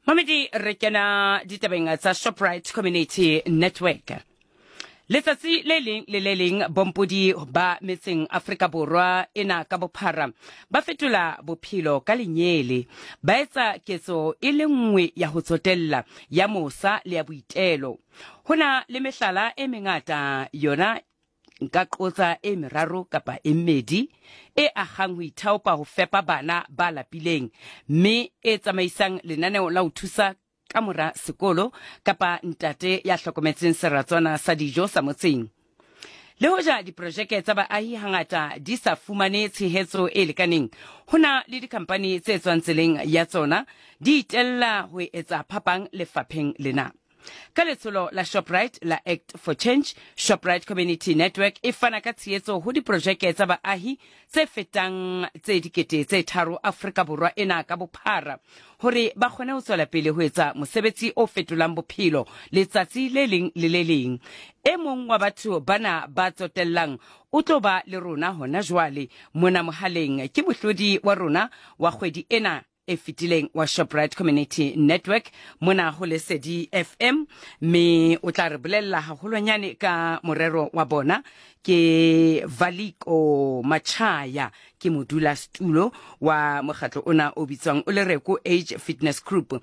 Mamedi re kena ditabeng tsa Shoprite Community Network. Letsatsi le leng bompodi ba metseng Afrika Borwa ena ka bophara ba fetola bophelo ka lenyele ba etsa ketso e le nngwe ya ho tsotella ya mosa le ya boitelo. Hona le mehlala e mengata yona nka qotsa e meraro kapa e mmedi e agang ho ithaopa ho fepa bana ba lapileng mme e tsamaisang lenaneo la ho thusa ka mora sekolo kapa ntate ya hlokometseng seratswana sa dijo sa motseng. Le hoja diprojeke tsa baahi hangata di sa fumane tshehetso e lekaneng, hona le dikhampani tse tswang tseleng ya tsona di itella ho etsa phapang lefapheng lena. Ka letsholo la Shoprite la Act for Change, Shoprite Community Network e fana ka tshehetso ho diprojeke tsa baahi tse fetang tse dikete tse tharo Afrika Borwa ena ka bophara hore ba kgone ho tswela pele ho etsa mosebetsi o fetolang bophelo letsatsi le leng le le leng. E mong wa batho bana ba tsotellang o tlo ba le rona hona jwale mona mohaleng ke mohlodi wa rona wa kgwedi ena e fitileng wa Shoprite Community Network mona ho Lesedi FM me o tla re bolella haholwanyane ka morero wa bona ke Valiko Machaya ke modula stulo wa mokgatlo ona o bitswang o le Reko Age Fitness Group.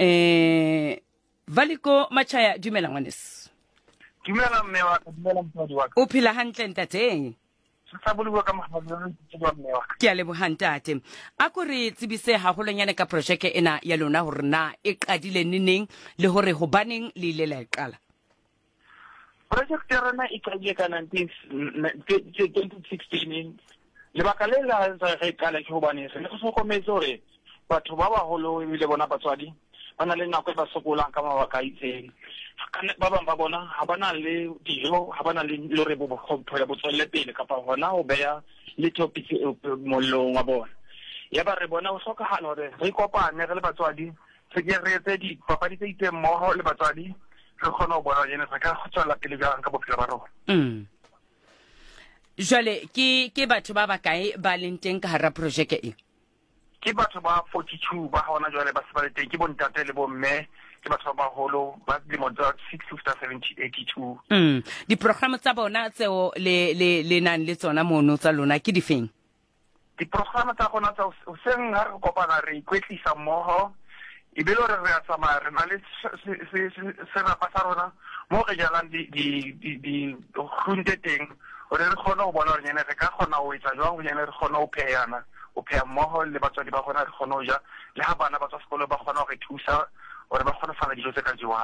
Valiko Machaya, dumela ngwanes. Dumela mme wa ka, dumela motho wa ka. O phela hantle ntate? Sa boluwa ka mohatsana wa mme wa ka. Ke a leboha ntate. A ko re tsebise haholwanyane ka projeke ena ya lona hore na e qadile neneng le hore hobaneng le ile la qala. Project ya rona e qadile ka 2016 lebaka le la re qala ke hobane re ne re hlokometse hore batho ba baholo ebile bona batswadi ba na le nako e ba sokolang ka mabaka a itseng. Ba bang ba bona ha ba na le dijo, ha ba na le lore bo bokgopho ya botswelle pele kapa hona ho beya le topic mollong wa bona. Ya ba re bona ho hlokahala hore re kopane re le batswadi re ke re etse dipapadi tse itseng mmoho le batswadi re kgone ho bona yena re ka tswela pele jwang ka bophelo ba rona. Jwale ke batho ba bakae ba leng teng ka hara projeke e? Ke batho ba 42 ba hona jwale ba se ba le teng ke bontate le bomme ke batho ba baholo ba dilemo tsa 60 70 82. Diprograma tsa bona tseo le nang le tsona mono tsa lona ke difeng? Diprograma tsa rona tsa o seng ha re kopana re ikwetlisa mmoho e be lore re a tsamaya re na le serapa sa rona mo re jalang di khunte teng hore re kgone ho bona hore nyene re ka kgona ho etsa jwang ho nyene re kgone ho phehana o pheha mmoho le batswadi ba rona re kgone ho ja le ha bana ba tswa sekolo ba kgona ho re thusa hore ba kgone ho fana dijo tse ka jewang.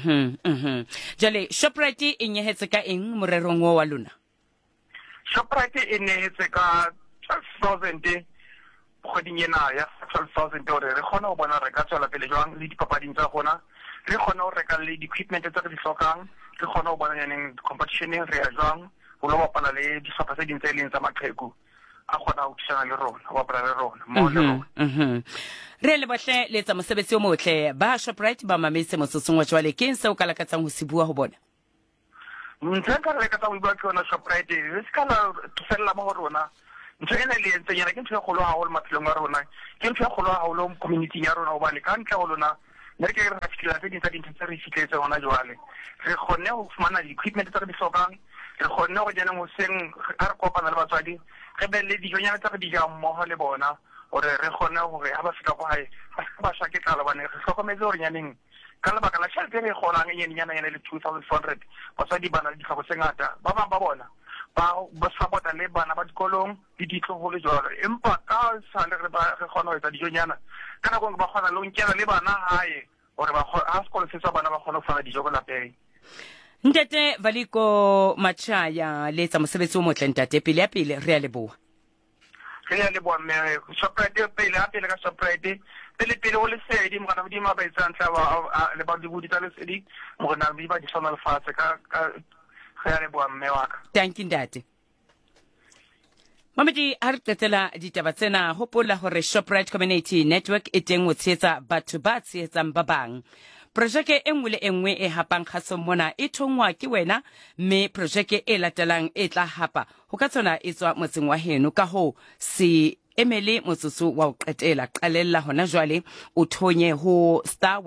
Jale Shoprite e nyehetse ka eng morerong wa lona? Shoprite e nyehetse ka 12,000 kgweding ena ya 12,000 hore re kgone ho bona re ka tswela pele jwang le dipapading tsa rona, re kgone ho reka le di-equipment tse re di hlokang, re kgone ho bona yaneng competitioneng re ya jwang ho lo bapala le dihlopha tse ding tse leng tsa maqheku a kgona ho thusana le rona ho bapala le rona mo le rona. Re le bohle le tsa mosebetsi o motle ba Shoprite ba mametse motsotsong wa jwale ke eng se o ka lakatsang ho se bua ho bona? Ntse ka re ka tsa ho bua ke yona Shoprite re se ka la tufella mo rona ntse ena le ntse nyana ke ntse go lo haholo maphelong a rona ke ntse go lo haholo community ya rona hobane ka ntle ho lona ne ke re ra fitla tse dintsa dintse tse re fitletse hona jwale re kgonne ho fumana di-equipment tse re di hlokang re kgonne go jana mo seng a re kopana le batswadi re be le dijonyana tse re di jang mmoho le bona hore re kgone hore ha ba fika kwa hae ba sa ke tlala bane re hlokometse hore nyaneng ka lebaka la tjhelete re kgolang nyana le 2,400 batswadi ba na le ditlhoko tse ngata ba bang ba bona ba support-a le bana ba dikolong le ditloholo jwalo empa ka sa le re kgona ho etsa dijonyana ka nako ba kgona le ho nkela le bana hae hore ha sekolo se tsa bana ba kgona ho fana dijo ko lapeng. Ntate Valiko Machaya le tsa mosebetsi o motle ntate pele ya pele re a leboha. Re a leboha mme Shoprite pele ya pele ka Shoprite pele o Lesedi morana bo di ma ba etsang tla ba le ba di budi tsa Lesedi morana bo ba di sona lefatshe ka re a leboha mme wa ka. Thank you ntate. Mamedi ha re qetela ditaba tsena hopola hore Shoprite Community Network e teng ho tshehetsa batho ba tshehetsang ba bang. Projeke e nngwe le enngwe e hapang kgasong mona e thongwa ke wena mme projeke e latelang e tla hapa ho ka tsona e tswa motseng wa heno ka ho se emele motsotso wa o qetela qalella hona jwale o thonye ho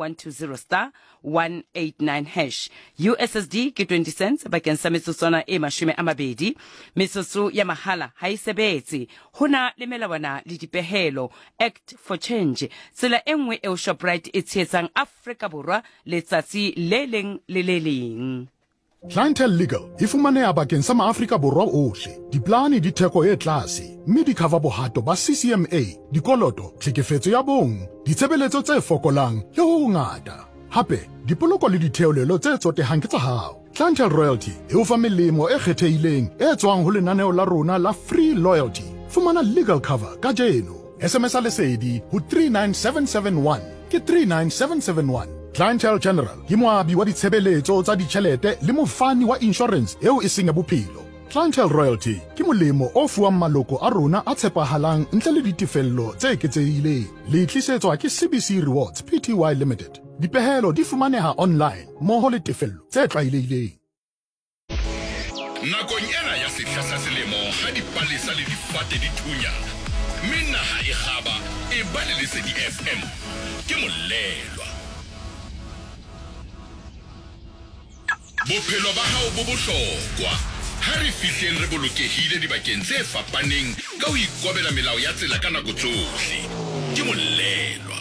*120*189#. USSD ke 20 cents bakeng sa metsotswana e 20. Metsotso ya mahala ha e sebetse. Hona le melawana le dipehelo Act for Change. Tsela enngwe eo Shoprite e tshetsang Afrika Borwa letsatsi le leng le le leng. Clientele Legal e fumaneha bakeng sa maAfrika Borwa ohle. Diplane di theko e tlase, mme di cover bohato ba CCMA, dikoloto, tlhekefetso ya bong, ditshebeletso tse fokolang le ho ngata. Hape, dipoloko le ditheolelo tse tsotehang ke tsa hao. Clientele Royalty e o fa melemo e kgethehileng e tswang ho lenaneo la rona la Free Loyalty. Fumana legal cover ka jeno. SMS lesedi ho 39771 ke 39771. Clientele General ke moabi wa ditshebeletso tsa ditjhelete le mofani wa insurance eo e seng ya bophelo. Clientele Royalty ke molemo o fuwang maloko a rona a tshepahalang ntle le ditefello tse eketsehileng. Le tlisetswa ke CBC Rewards Pty Limited. Dipehelo di fumaneha online mmoho le tefello tse tlwaelehileng. Nakong ena ya sehla sa selemo ha dipalesa le difate di thunya, mme naha e kgaba e ba le Lesedi FM ke molelwa. Bophelo ba hao bo bohlokwa. Ha re fihleng re bolokehile dibakeng tse fapaneng ka ho ikobela melao ya tsela ka nako tsohle. Ke molelwa.